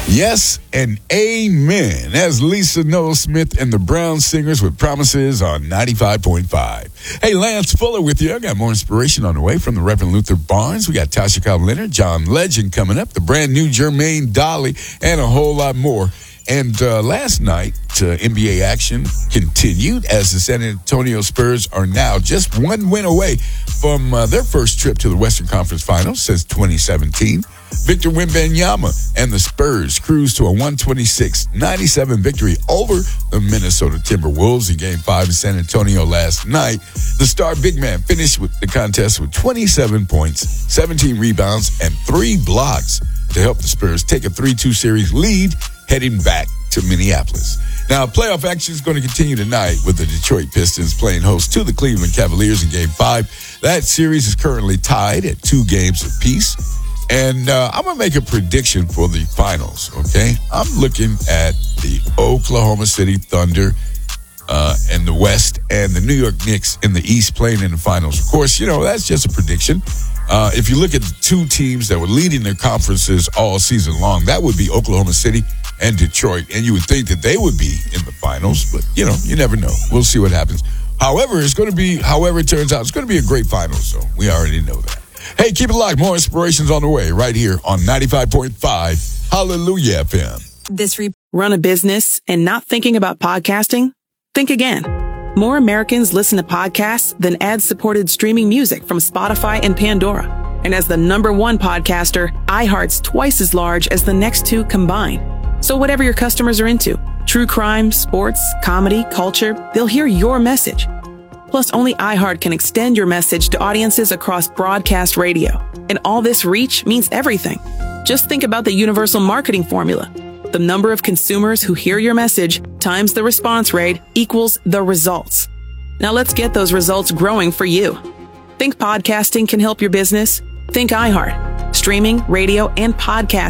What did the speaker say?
Yes and amen. As Lisa Noel Smith and the Brown Singers with Promises on 95.5. Hey, Lance Fuller with you. I got more inspiration on the way from the Reverend Luther Barnes. We got Tasha Cobb Leonard, John Legend coming up, the brand new Jermaine Dolly, and a whole lot more. And last night, NBA action continued as the San Antonio Spurs are now just one win away from their first trip to the Western Conference Finals since 2017. Victor Wembanyama and the Spurs cruised to a 126-97 victory over the Minnesota Timberwolves in Game 5 in San Antonio last night. The star big man finished with the contest with 27 points, 17 rebounds, and 3 blocks to help the Spurs take a 3-2 series lead heading back to Minneapolis. Now, playoff action is going to continue tonight with the Detroit Pistons playing host to the Cleveland Cavaliers in Game 5. That series is currently tied at 2 games apiece. And I'm going to make a prediction for the finals, okay? I'm looking at the Oklahoma City Thunder in the West and the New York Knicks in the East playing in the finals. Of course, you know, that's just a prediction. If you look at the 2 teams that were leading their conferences all season long, that would be Oklahoma City and Detroit. And you would think that they would be in the finals, but, you know, you never know. We'll see what happens. However, it turns out, it's going to be a great final, so we already know that. Hey, keep it locked. More inspirations on the way right here on 95.5 Hallelujah FM. Run a business and not thinking about podcasting? Think again. More Americans listen to podcasts than ad-supported streaming music from Spotify and Pandora. And as the #1 podcaster, iHeart's twice as large as the next 2 combined. So whatever your customers are into, true crime, sports, comedy, culture, they'll hear your message. Plus, only iHeart can extend your message to audiences across broadcast radio. And all this reach means everything. Just think about the universal marketing formula. The number of consumers who hear your message times the response rate equals the results. Now let's get those results growing for you. Think podcasting can help your business? Think iHeart. Streaming, radio, and podcast